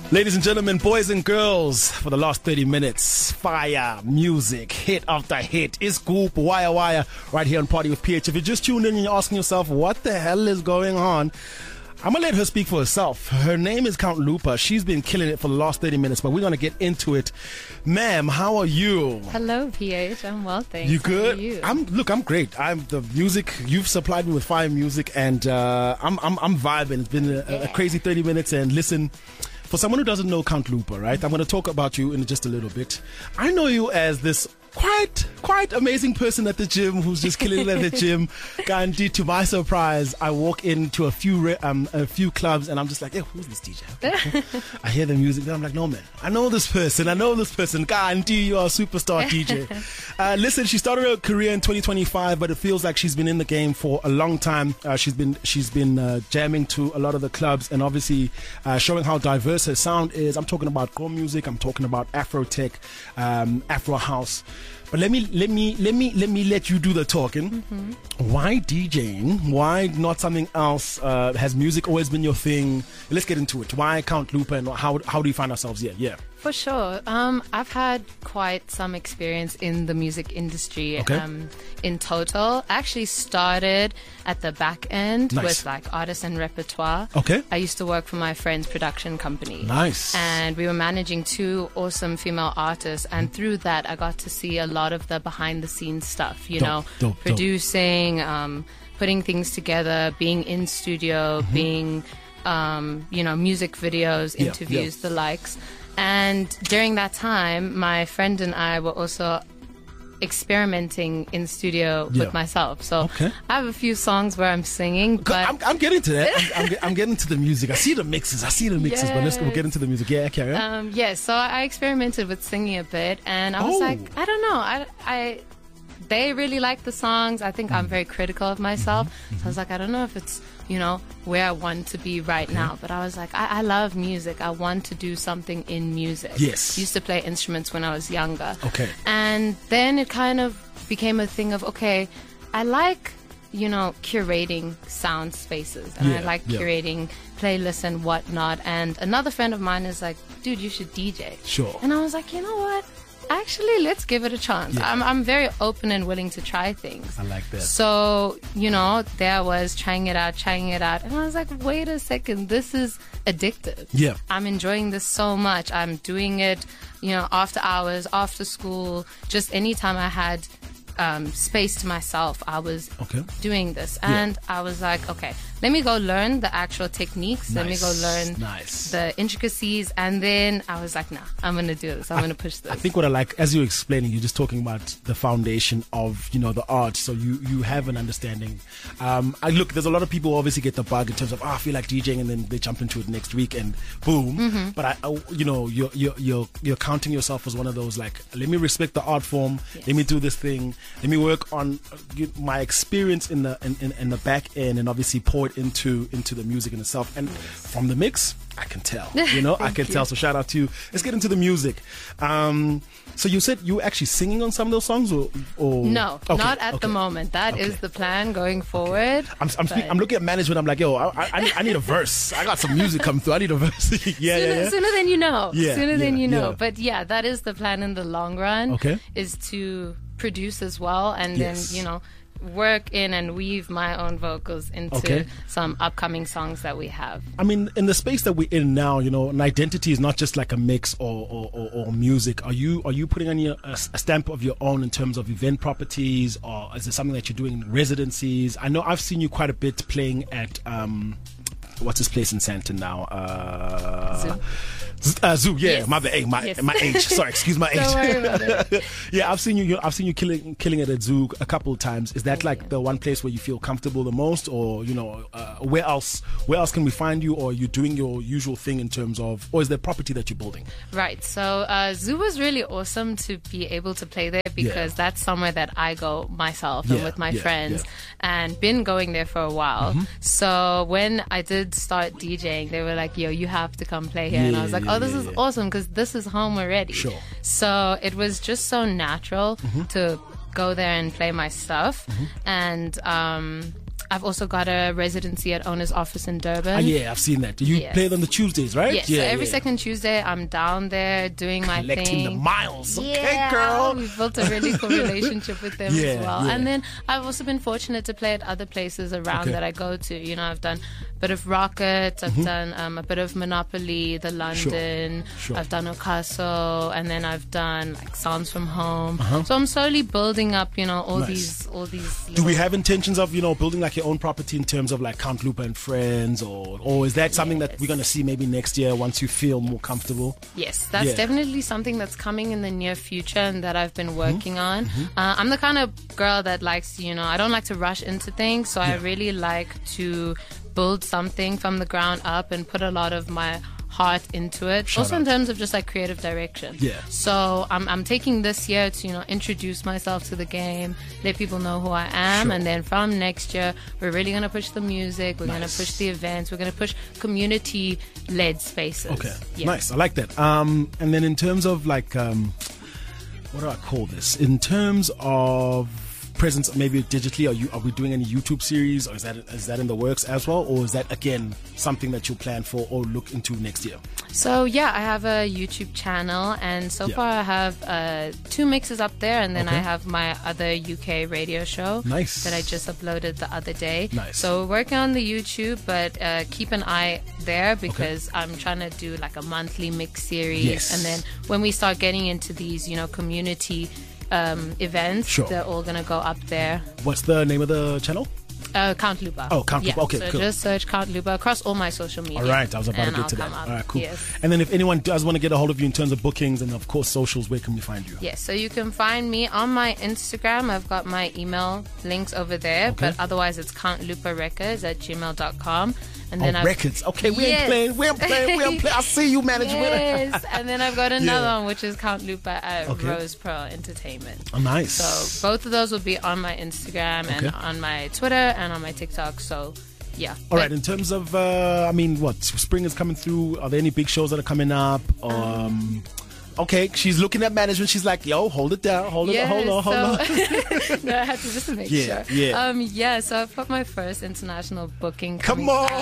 Ladies and gentlemen, boys and girls, for the last 30 minutes, fire, music, hit after hit, it's Goop, Wire, right here on Party with PH. If you just tuned in and you're asking yourself, what the hell is going on? I'm going to let her speak for herself. Her name is Count Lupa. She's been killing it for the last 30 minutes, but we're going to get into it. Ma'am, how are you? Hello, PH. I'm well, thanks. You good? How are you? I'm great. I'm the music. You've supplied me with fire music, and I'm vibing. It's been a crazy 30 minutes, and listen. For someone who doesn't know Count Lupa, right, I'm going to talk about you in just a little bit. I know you as this quite amazing person at the gym who's just killing it at the gym. Gandhi, to my surprise, I walk into a few clubs and I'm just like, hey, who's this DJ? I hear the music and I'm like, no man, I know this person. Gandhi, you're a superstar DJ. Listen, she started her career in 2025, but it feels like she's been in the game for a long time. She's been jamming to a lot of the clubs and obviously showing how diverse her sound is. I'm talking about core music. I'm talking about Afro tech, Afro house. But let me let you do the talking. Mm-hmm. Why DJing? Why not something else? Has music always been your thing? Let's get into it. Why Count Lupa and how do you find ourselves here? Yeah. For sure. I've had quite some experience in the music industry. Okay. In total, I actually started at the back end Nice. with like artists and repertoire. Okay. I used to work for my friend's production company. Nice. And we were managing two awesome female artists. And through that, I got to see a lot of the behind the scenes stuff, Dope. producing, putting things together, being in studio, being, music videos, Yeah, interviews, the likes. And during that time, my friend and I were also experimenting in studio with myself. So Okay. I have a few songs where I'm singing, but I'm getting to that. I'm getting to the music. I see the mixes, but we'll get into the music. Yeah, carry on. so I experimented with singing a bit, and I was Oh. like, I don't know, they really like the songs. I think I'm very critical of myself. So I was like, I don't know if it's, where I want to be right now. But I was like, I love music. I want to do something in music. Yes. Used to play instruments when I was younger. Okay. And then it kind of became a thing of, okay, I like, curating sound spaces. And I like curating playlists and whatnot. And another friend of mine is like, dude, you should DJ. Sure. And I was like, you know what? Actually, let's give it a chance. Yeah. I'm very open and willing to try things. I like that. So, there I was trying it out. And I was like, wait a second, this is addictive. Yeah. I'm enjoying this so much. I'm doing it, after hours, after school, just anytime I had space to myself, I was doing this. And I was like, okay, let me go learn the actual techniques. Let me go learn the intricacies. And then I was like, nah, I'm going to do this. I'm going to push this. I think what I like, as you're explaining, you're just talking about the foundation of, the art. So you have an understanding. There's a lot of people who obviously get the bug in terms of, I feel like DJing, and then they jump into it next week and boom. Mm-hmm. But you're counting yourself as one of those, like, let me respect the art form. Yes. Let me do this thing. Let me work on my experience in the back end, and obviously pour it into the music in itself. And from the mix, I can tell. I can tell. So shout out to you. Let's get into the music. So you said you were actually singing on some of those songs, or no, not at the moment. That is the plan going forward. I'm looking at management. I'm like, yo, I need a verse. I got some music coming through. I need a verse. Sooner than you know. Sooner than you know. Yeah. But yeah, that is the plan in the long run. Okay. Is to produce as well, and then work in and weave my own vocals into some upcoming songs that we have. I mean, in the space that we're in now, an identity is not just like a mix or music. Are you putting on a stamp of your own in terms of event properties, or is it something that you're doing in residencies? I know I've seen you quite a bit playing at what's this place in Sandton now? Zoo, yeah, Yes. my age. Sorry, excuse my age. Don't worry about it. Yeah, I've seen you killing it at Zoo a couple of times. Is that like the one place where you feel comfortable the most, or where else can we find you, or are you doing your usual thing in terms of, or is there property that you're building? Right. So Zoo was really awesome to be able to play there because that's somewhere that I go myself and with my friends, and been going there for a while. Mm-hmm. So when I did start DJing, they were like, yo, you have to come play here. And I was like, this is awesome because this is home already. Sure. So it was just so natural to go there and play my stuff. And I've also got a residency at Owner's Office in Durban. Yeah, I've seen that. You play on the Tuesdays, right? Yes. Yeah, so every second Tuesday, I'm down there doing my thing. Collecting the miles. Okay, girl. We've built a really cool relationship with them as well. And then I've also been fortunate to play at other places around that I go to. You know, I've done a bit of Rocket, I've done a bit of Monopoly, the London, Sure. I've done Ocaso, and then I've done like Sounds from Home. So I'm slowly building up, you know, all these. Do we have intentions of, you know, building like your own property in terms of like Count Lupa and Friends, or is that something that we're going to see maybe next year once you feel more comfortable? Yes, that's definitely something that's coming in the near future and that I've been working on. I'm the kind of girl that likes, you know, I don't like to rush into things, so I really like to build something from the ground up and put a lot of my heart into it. Also in terms of just like creative direction. So I'm taking this year to, you know, introduce myself to the game, let people know who I am, and then from next year we're really going to push the music, we're going to push the events, we're going to push community led spaces. Nice. I like that. And then in terms of like what do I call this? In terms of presence, maybe digitally, are we doing any YouTube series, or is that in the works as well, or is that again something that you'll plan for or look into next year? So yeah, I have a YouTube channel, and so far I have 2 mixes up there, and then I have my other UK radio show that I just uploaded the other day. So we're working on the YouTube, but keep an eye there because I'm trying to do like a monthly mix series, and then when we start getting into these, you know, community events, they're all gonna go up there. What's the name of the channel? Count Lupa. Oh, Count Lupa. Okay, so cool. Just search Count Lupa across all my social media. All right, I was about to get to that. All right, cool. And then if anyone does want to get a hold of you in terms of bookings and of course socials, where can we find you? Yes, so you can find me on my Instagram. I've got my email links over there, but otherwise it's countluparecords@gmail.com. And then records. Okay, we ain't playing. We ain't playing. I see you, management. Yes, and then I've got another one, which is Count Lupa at Rose Pro Entertainment. Oh, nice. So both of those will be on my Instagram and on my Twitter and on my TikTok. So yeah. All right. In terms of, I mean, what spring is coming through? Are there any big shows that are coming up? Okay, she's looking at management. She's like, "Yo, hold it down, hold on." No, I had to just make sure. So I've got my first international booking coming up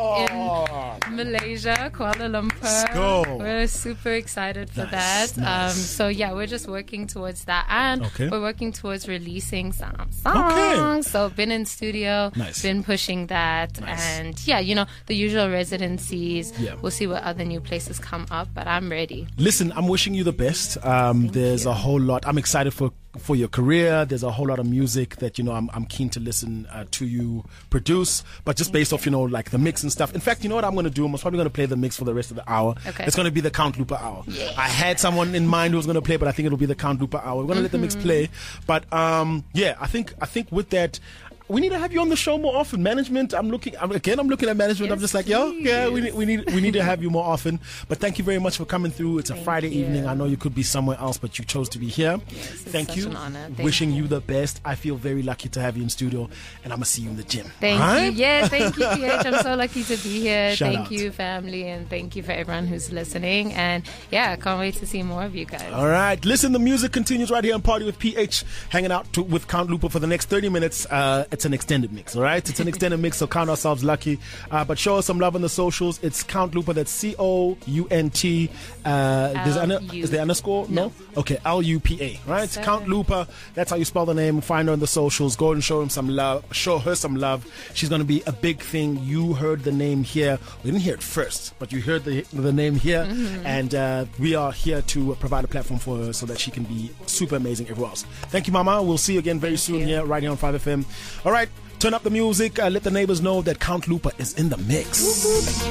in Malaysia, Kuala Lumpur. Let's go. We're super excited for that. So yeah, we're just working towards that, and we're working towards releasing some songs. So been in studio, been pushing that, and yeah, you know, the usual residencies. We'll see what other new places come up, but I'm ready. Listen, I'm wishing you the best. There's a whole lot. I'm excited for your career. There's a whole lot of music that, you know, I'm keen to listen to you produce, but just based off, you know, like the mix and stuff. In fact, you know what I'm going to do? I'm probably going to play the mix for the rest of the hour. It's going to be the Count Lupa hour. I had someone in mind who was going to play, but I think it'll be the Count Lupa hour. We're going to let the mix play. But yeah, I think with that, we need to have you on the show more often. Management, I'm looking at management. I'm just like, we need to have you more often. But thank you very much for coming through. It's a Friday evening. I know you could be somewhere else, but you chose to be here. Thank you. An honor. Wishing you the best. I feel very lucky to have you in studio, and I'm gonna see you in the gym. Thank you. Yeah, thank you, PH. I'm so lucky to be here. Thank you, family, and thank you for everyone who's listening. And yeah, I can't wait to see more of you guys. All right, listen. The music continues right here on Party with PH, hanging out with Count Lupa for the next 30 minutes. It's an extended mix, all right? It's an extended mix, so count ourselves lucky. But show us some love on the socials. It's Count Lupa. That's COUNT. Is there underscore? No? Okay, LUPA, right? Sir. Count Lupa. That's how you spell the name. Find her on the socials. Go and show him some love. Show her some love. She's going to be a big thing. You heard the name here. We didn't hear it first, but you heard the name here. And we are here to provide a platform for her so that she can be super amazing everywhere else. Thank you, Mama. We'll see you again very soon here, right here on 5FM. All right, turn up the music. Let the neighbors know that Count Lupa is in the mix.